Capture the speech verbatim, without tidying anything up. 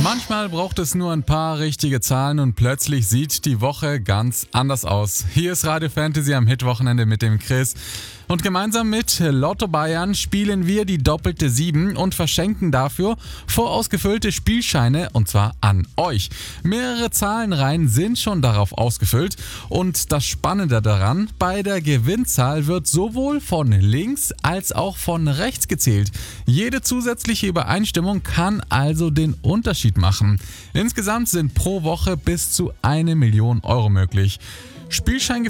Manchmal braucht es nur ein paar richtige Zahlen und plötzlich sieht die Woche ganz anders aus. Hier ist Radio Fantasy am Hitwochenende mit dem Chris. Und gemeinsam mit Lotto Bayern spielen wir die doppelte sieben und verschenken dafür vorausgefüllte Spielscheine, und zwar an euch. Mehrere Zahlenreihen sind schon darauf ausgefüllt und das Spannende daran, bei der Gewinnzahl wird sowohl von links als auch von rechts gezählt. Jede zusätzliche Übereinstimmung kann also den Unterschied machen. Insgesamt sind pro Woche bis zu eine Million Euro möglich. Spielschein